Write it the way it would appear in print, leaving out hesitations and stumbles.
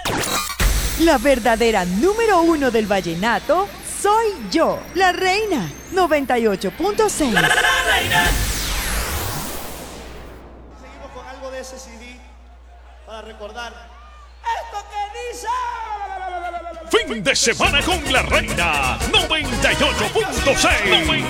La verdadera número uno del vallenato soy yo, la reina 98.6. La reina. Seguimos con algo de ese CD para recordar esto que dice. Fin de semana con la reina 98.6.